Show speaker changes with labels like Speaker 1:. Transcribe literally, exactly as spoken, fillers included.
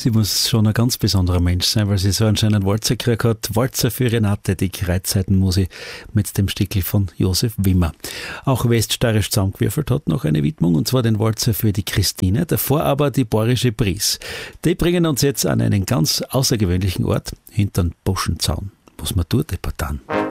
Speaker 1: Sie muss schon ein ganz besonderer Mensch sein, weil sie so anscheinend Walzer gekriegt hat. Walzer für Renate, die Kreuzseitenmusik mit dem Stickel von Josef Wimmer. Auch Weststeirisch zusammengewürfelt hat noch eine Widmung, und zwar den Walzer für die Christine, davor aber die Bayerische Bries. Die bringen uns jetzt an einen ganz außergewöhnlichen Ort, hinter den Boschenzaun. Was man tut, Departan.